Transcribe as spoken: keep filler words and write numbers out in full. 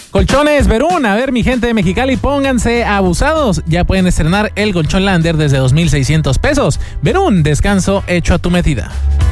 Colchones Verún, a ver mi gente de Mexicali, pónganse abusados. Ya pueden estrenar el colchón Lander desde dos mil seiscientos pesos. Verún, descanso hecho a tu medida.